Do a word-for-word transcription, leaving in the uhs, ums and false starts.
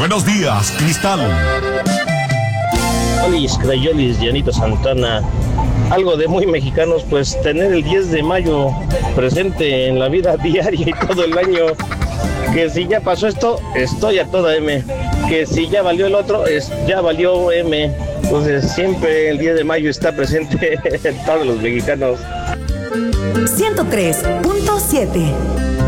Buenos días, Cristal. Olis, Crayolis, Llanito Santana. Algo de muy mexicanos, pues tener el diez de mayo presente en la vida diaria y todo el año. Que si ya pasó esto, estoy a toda M. Que si ya valió el otro, es, ya valió M. Entonces siempre el diez de mayo está presente en todos los mexicanos. ciento tres punto siete